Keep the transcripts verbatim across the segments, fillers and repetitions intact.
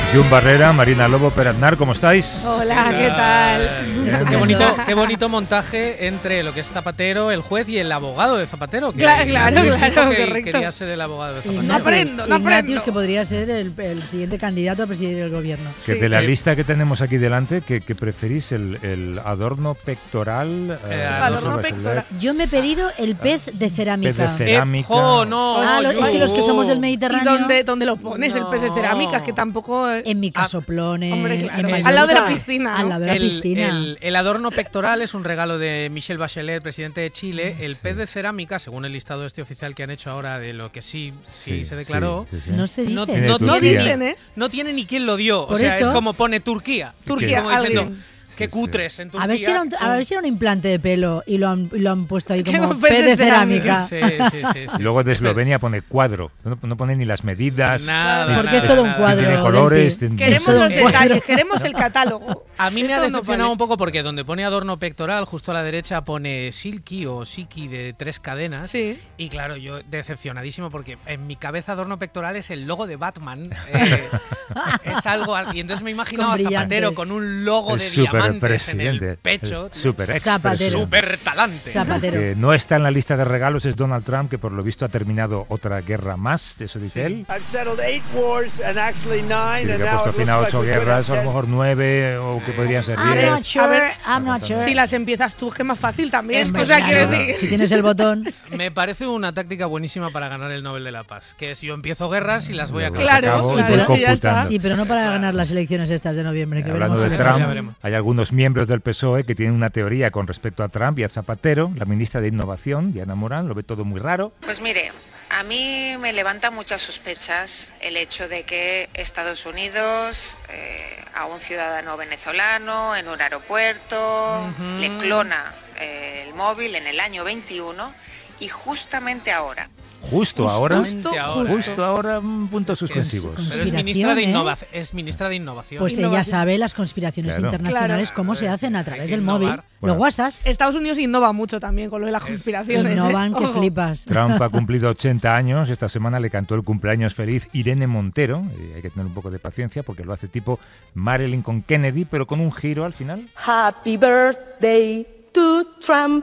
Jun Barrera, Marina Lobo, Per Aznar, ¿cómo estáis? Hola, ¿qué tal? Qué bonito, qué bonito montaje entre lo que es Zapatero, el juez, y el abogado de Zapatero. Que Claro, claro, claro, que correcto. quería ser el abogado de Zapatero. No aprendo, no aprendo. Ignatius, que podría ser el, el siguiente candidato a presidir el gobierno. Que Sí. de la lista que tenemos aquí delante, ¿qué, qué preferís? ¿El, el adorno pectoral? Eh, adorno Bachelet, pectoral. Yo me he pedido el pez de cerámica. Pez de cerámica. Eh, jo, no, Ah, lo- yo- es que los que somos del ¿Y Mediterráneo, dónde, dónde lo pones, el pez de No. cerámica? Es que tampoco... eh, en mi casoplón, hombre, en, claro. en Al lado de la Mallorca, piscina, Al ¿no? lado de la El, piscina. el- el adorno pectoral es un regalo de Michelle Bachelet, presidente de Chile. El pez de cerámica, según el listado este oficial que han hecho ahora de lo que sí, sí, Sí, se declaró, sí, sí, sí. No se dice. no, Viene de no Turquía. tiene, dicen, ¿eh? no tiene ni quién lo dio. Por o sea, eso- es como pone Turquía. Turquía, Como diciendo, alguien. qué Sí, sí. cutres en Turquía. A ver, si era un, a ver si era un implante de pelo y lo han, y lo han puesto ahí Que como con pez de cerámica. Sí, sí, sí, sí, Y luego de sí. Eslovenia pone cuadro, no, no pone ni las medidas. Nada, Porque nada, es todo un nada. cuadro. Tiene colores. Delphi. tiene- Queremos todo los un cuadro. detalles, queremos el catálogo. A mí me ha Esto no decepcionado vale. un poco porque donde pone adorno pectoral, justo a la derecha pone Silky o Siki de tres cadenas. Sí. Y claro, yo decepcionadísimo porque en mi cabeza adorno pectoral es el logo de Batman. eh, es algo. Y entonces me he imaginado Con a Zapatero brillantes. con un logo El de diamantes en superpresidente, el pecho. el super ex Zapatero. presidente. Súper talante. Zapatero. Que no está en la lista de regalos es Donald Trump, que por lo visto ha terminado otra guerra más, eso dice él. I've settled eight wars and actually nine, Dice and que ha now puesto it fin a looks ocho like we could guerras, o a have lo ten. mejor nueve, o que podrían ser I'm diez. not sure, A ver, I'm not sure. Si las empiezas tú, que es más fácil también. Es o que sea, claro, quiero claro. decir... Si tienes el botón. Me parece una táctica buenísima para ganar el Nobel de la Paz. Que es yo empiezo guerras y las voy a Luego acabar. Claro, acabo y claro, voy y ya está. computando. Sí, pero no para Claro. ganar las elecciones estas de noviembre. Que Hablando de veremos. Ya Trump, veremos. hay algunos miembros del P S O E que tienen una teoría con respecto a Trump y a Zapatero. La ministra de Innovación, Diana Morán, lo ve todo muy raro. Pues mire, a mí me levanta muchas sospechas el hecho de que Estados Unidos eh, a un ciudadano venezolano en un aeropuerto Ujú. le clona eh, el móvil en el año veintiuno y justamente ahora. Justo ahora, Justo ahora, justo ¿eh? ahora, mm, puntos suspensivos. Pero es Conspiración, ministra de, ¿eh? innova- es ministra de Innovación. Pues ella Innovación. sabe las conspiraciones Claro. internacionales, Claro. cómo se hacen a Hay través que del innovar. móvil. Bueno. Los WhatsApps Estados Unidos innova mucho también con lo de las conspiraciones. innovan ¿eh? que Ojo. flipas. Trump ha cumplido ochenta años. Esta semana le cantó el cumpleaños feliz Irene Montero. Y hay que tener un poco de paciencia porque lo hace tipo Marilyn con Kennedy, pero con un giro al final. Happy birthday to Trump.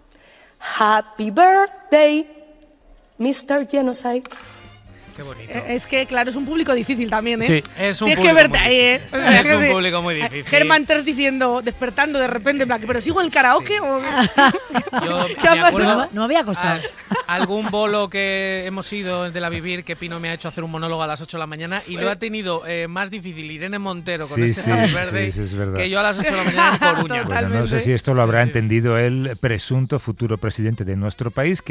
Happy birthday, mister Genocide. Qué bonito. Eh, Es que, claro, es un público difícil también, ¿eh? Sí. Es un Tienes que público verte muy ahí, ¿eh? difícil. O sea, Es que un de- público muy eh, difícil. Germán Terz diciendo, despertando de repente, en plan, ¿pero sigo en el karaoke o...? Yo ¿Qué ha me acuerdo No, no me había costado. a- algún bolo que hemos ido de la Vivir que Pino me ha hecho hacer un monólogo a las ocho de la mañana y lo ha tenido eh, más difícil Irene Montero con Sí, este sí, Happy sí, Birthday eso es verdad. que yo a las ocho de la mañana en Coruña. Total. Bueno, no sé Totalmente. si esto lo habrá Sí, sí. entendido el presunto futuro presidente de nuestro país,